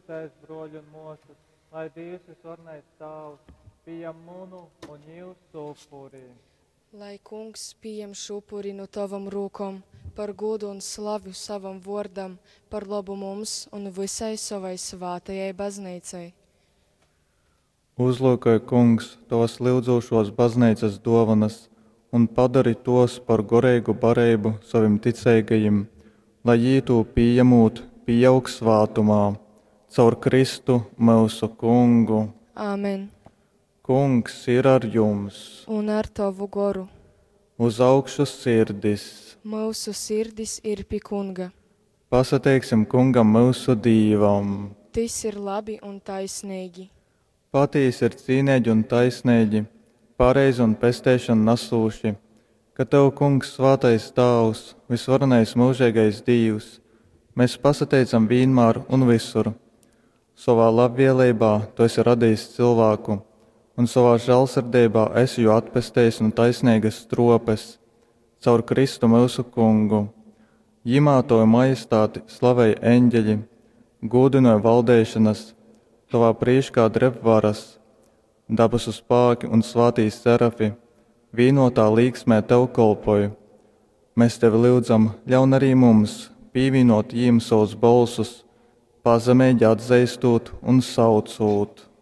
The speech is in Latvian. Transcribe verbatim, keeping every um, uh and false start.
tēs broļu un mūsus, lai Dievs visvarnais tavs, pieņem munu un jūsu upuri. Lai kungs pieņem šupuri no tavam rūkom, par godu un slavu savam vordam, par labu mums un visai savai svātajai baznīcai. Uzlūkoja kungs tos lūdzošos baznīcas dovanas un padari tos par gorēgu barību saviem ticīgajiem, lai jītū pieņemot pieaug svātumā, caur Kristu mūsu kungu. Āmen. Kungs ir ar jums. Un ar tavu goru. Uz augšu sirdis. Mūsu sirdis ir pie kunga. Pasateiksim kungam mūsu dīvam. Tas ir labi un taisnīgi. Patīs ir cīnēģi un taisnēģi, pareizi un pestēšana nasūši, ka tev, kungs, svātais tavs, visvarenais mūžīgais Dievs, mēs pasateicam vienmēr un visur. Savā labvēlībā tu esi radījis cilvēku, un savā žēlsirdībā esi jau atpestējis no taisnīgas tropes, caur Kristu mūsu kungu. Jimā toju majestāti slavēja eņģeļi, gūdinoja valdēšanas, tavā priekšā drepvaras, dabasu spāki un svātīs serafi, vienotā līgsmē tev kolpoju. Mēs tevi lūdzam, ļaun arī mums pievienot jiem savus balsus, pazemēģi atzeistot un saucot.